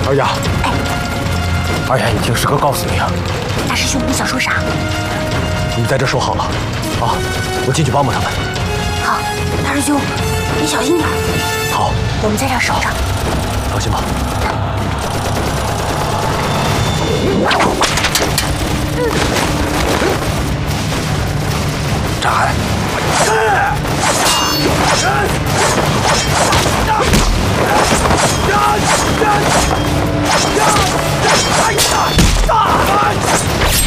二丫， 哎， 二丫，你听师哥告诉你啊， 大师兄，你想说啥？ 你在这说好了，啊，我进去帮帮他们。 好，大师兄，你小心点。 好， 我们在这儿守着。 放心吧。